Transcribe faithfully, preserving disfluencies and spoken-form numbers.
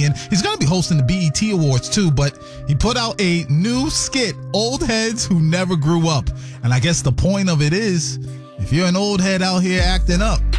and he's going to be hosting the B E T Awards too, but he put out a new skit, Old Heads Who Never Grew Up. And I guess the point of it is, if you're an old head out here acting up,